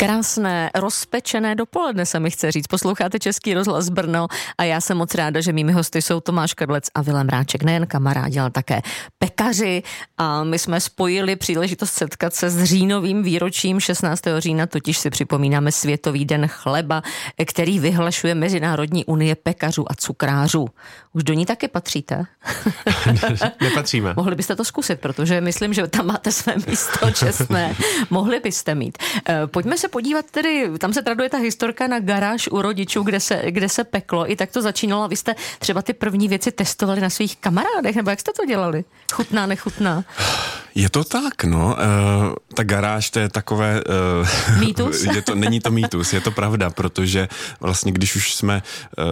Krásné, rozpečené dopoledne se mi chce říct. Posloucháte Český rozhlas Brno a já jsem moc ráda, že mými hosty jsou Tomáš Kadlec a Vilém Ráček. Nejen kamarádi, ale také pekaři a my jsme spojili příležitost setkat se s říjnovým výročím 16. října, totiž si připomínáme Světový den chleba, který vyhlašuje Mezinárodní unie pekařů a cukrářů. Už do ní taky patříte? Nepatříme. Mohli byste to zkusit, protože myslím, že tam máte své místo čestné. Mohli byste mít. Pojďme se podívat tedy, tam se traduje ta historka na garáž u rodičů, kde se peklo. I tak to začínalo. Vy jste třeba ty první věci testovali na svých kamarádech, nebo jak jste to dělali? Chutná, nechutná? Je to tak, no. Ta garáž, to je takové... Mýtus? Není to mýtus, je to pravda, protože vlastně když už jsme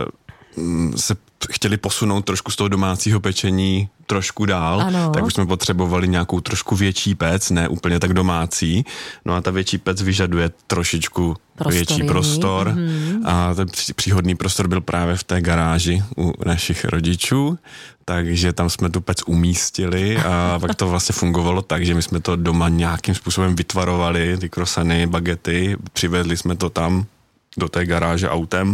se chtěli posunout trošku z toho domácího pečení trošku dál, ano. Tak už jsme potřebovali nějakou trošku větší pec, ne úplně tak domácí. No a ta větší pec vyžaduje trošičku větší prostor. A ten příhodný prostor byl právě v té garáži u našich rodičů, takže tam jsme tu pec umístili a pak to vlastně fungovalo tak, že my jsme to doma nějakým způsobem vytvarovali, ty krosany, bagety, přivezli jsme to tam do té garáže autem.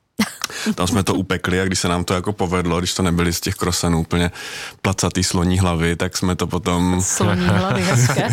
Tam jsme to upekli a když se nám to jako povedlo, když to nebyly z těch krosanů úplně placatý sloní hlavy, tak jsme to potom... Sloní hlavy, hezké.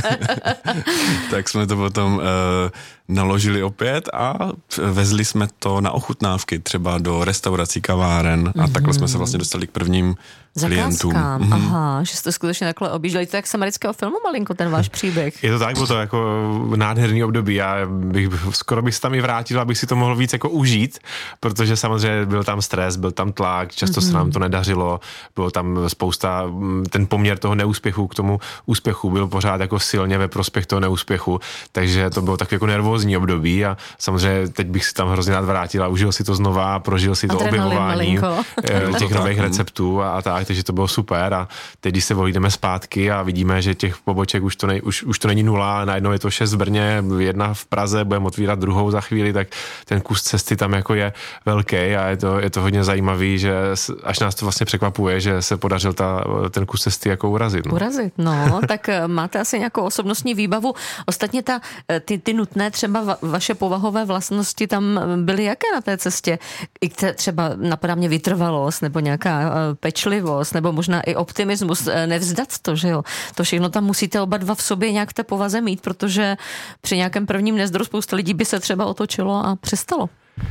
Tak jsme to potom naložili opět a vezli jsme to na ochutnávky, třeba do restaurací, kaváren a takhle jsme se vlastně dostali k prvním klientům. Aha, že jste skutečně takhle objížděli. To jak z amerického filmu malinko, ten váš příběh. Je to tak, bylo to jako nádherný období. Já skoro bych se tam i vrátil, abych si to mohl víc jako užít, protože samozřejmě byl tam stres, byl tam tlak, často se nám to nedařilo, bylo tam spousta, ten poměr toho neúspěchu k tomu úspěchu byl pořád jako silně ve prospěch toho neúspěchu, takže to bylo tak jako nervózní období a samozřejmě teď bych si tam hrozně rád vrátil a užil si to znova, prožil si to objevování těch nových receptů a tak, takže to bylo super a teď, když se jdeme zpátky a vidíme, že těch poboček už to není nula, najednou je to 6 v Brně, 1 v Praze, budeme otvírat druhou za chvíli, tak ten kus cesty tam jako je velký a je to hodně zajímavý, že až nás to vlastně překvapuje, že se podařil ten kus cesty jako urazit. No, tak máte asi nějakou osobnostní výbavu. Ostatně ty nutné třeba vaše povahové vlastnosti tam byly jaké na té cestě? I třeba napadá mě vytrvalost nebo nějaká pečlivost nebo možná i optimismus, nevzdat to, že jo? To všechno tam musíte oba dva v sobě nějak v té povaze mít, protože při nějakém prvním nezdoru spousta lidí by se třeba otočilo a přestalo.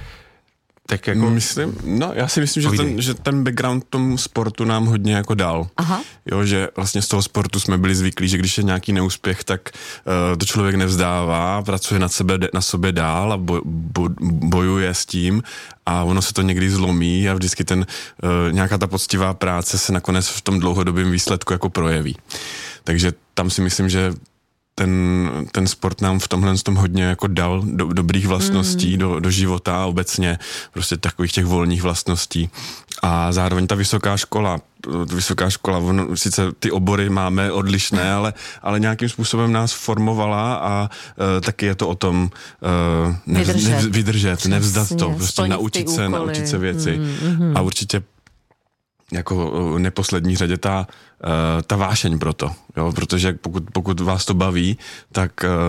Tak jako já si myslím, že ten background tomu sportu nám hodně jako dal. Aha. Jo, že vlastně z toho sportu jsme byli zvyklí, že když je nějaký neúspěch, tak to člověk nevzdává, pracuje na sobě dál a bojuje s tím a ono se to někdy zlomí a vždycky nějaká ta poctivá práce se nakonec v tom dlouhodobém výsledku jako projeví. Takže tam si myslím, že ten sport nám v tomhle hodně jako dal dobrých vlastností do života a obecně prostě takových těch volných vlastností. A zároveň ta vysoká škola, sice ty obory máme odlišné, ale nějakým způsobem nás formovala a taky je to o tom vydržet, nevzdat to, prostě naučit se věci. A určitě jako neposlední řadě ta vášeň pro to, jo? Protože pokud vás to baví, tak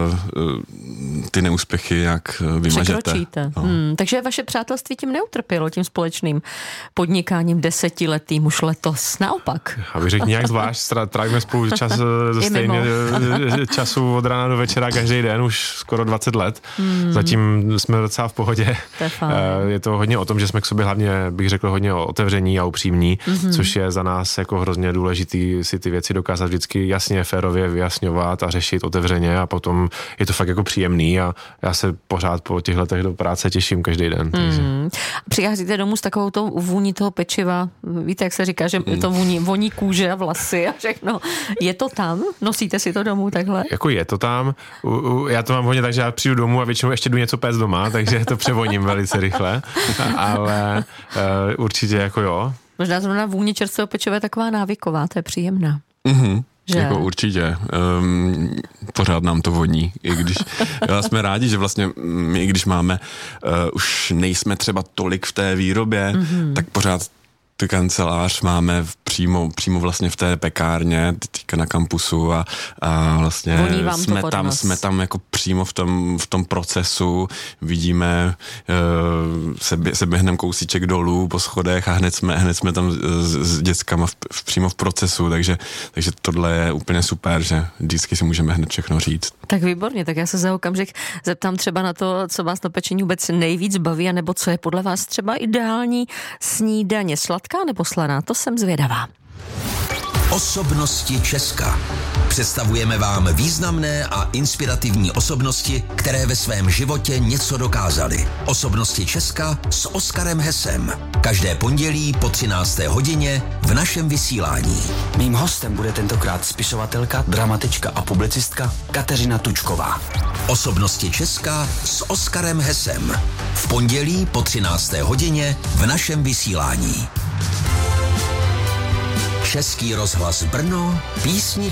ty neúspěchy jak vymažete. Překročíte. No. Takže vaše přátelství tím neutrpělo, tím společným podnikáním 10letým už letos, naopak. Abych řekl nějak zvlášť, trávíme spolu čas stejně času od rána do večera každý den, už skoro 20 let. Zatím jsme docela v pohodě. Je to hodně o tom, že jsme k sobě hlavně, bych řekl, hodně otevření a upřímní, což je za nás jako hrozně důležitý si ty věci dokázat vždycky jasně, férově vyjasňovat a řešit otevřeně a potom je to fakt jako příjemný a já se pořád po těch letech do práce těším každý den. Přicházíte domů s takovou tou vůní toho pečiva, víte, jak se říká, že to voní kůže a vlasy a všechno. Je to tam? Nosíte si to domů takhle? Jako je to tam. Já to mám hodně tak, že já přijdu domů a většinou ještě jdu něco péct doma, takže to převoním velice rychle, ale určitě jako jo. Možná zrovna vůně čerstvého pečiva je taková návyková, to je příjemná. Že? Jako určitě. Pořád nám to voní. I když jsme rádi, že vlastně my, i když máme, už nejsme třeba tolik v té výrobě, tak pořád kancelář máme přímo vlastně v té pekárně, teďka na kampusu a vlastně jsme tam jako přímo v tom procesu, vidíme, se běhneme kousíček dolů po schodech a hned jsme tam s dětskama přímo v procesu, takže tohle je úplně super, že vždycky si můžeme hned všechno říct. Tak výborně, tak já se za okamžik zeptám třeba na to, co vás na pečení vůbec nejvíc baví, anebo co je podle vás třeba ideální snídaně, sladká nebo slaná, to jsem zvědavá. Osobnosti Česka. Představujeme vám významné a inspirativní osobnosti, které ve svém životě něco dokázaly. Osobnosti Česka s Oskarem Hesem. Každé pondělí po 13. hodině v našem vysílání. Mým hostem bude tentokrát spisovatelka, dramatička a publicistka Kateřina Tučková. Osobnosti Česka s Oskarem Hesem. V pondělí po 13. hodině v našem vysílání. Český rozhlas Brno, písničky